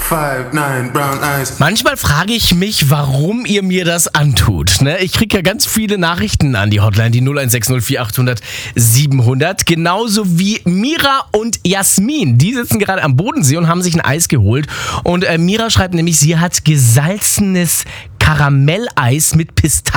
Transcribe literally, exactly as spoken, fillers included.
Five, nine, brown eyes. Manchmal frage ich mich, warum ihr mir das antut. Ne? Ich kriege ja ganz viele Nachrichten an die Hotline, die null eins sechs null vier achthundert siebenhundert. Genauso wie Mira und Jasmin. Die sitzen gerade am Bodensee und haben sich ein Eis geholt. Und äh, Mira schreibt nämlich, sie hat gesalzenes Karamelleis mit Pistazien